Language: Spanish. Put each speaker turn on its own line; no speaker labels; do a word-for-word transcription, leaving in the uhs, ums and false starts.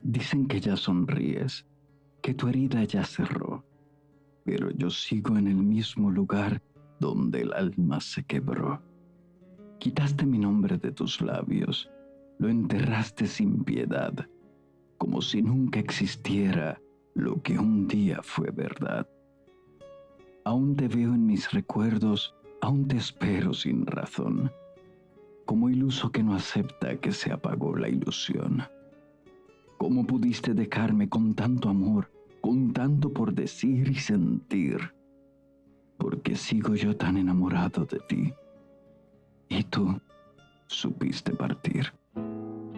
Dicen que ya sonríes, que tu herida ya cerró, pero yo sigo en el mismo lugar donde el alma se quebró. Quitaste mi nombre de tus labios, lo enterraste sin piedad, como si nunca existiera lo que un día fue verdad. Aún te veo en mis recuerdos, aún te espero sin razón, como iluso que no acepta que se apagó la ilusión. ¿Cómo pudiste dejarme con tanto amor, con tanto por decir y sentir? Porque sigo yo tan enamorado de ti, y tú supiste partir.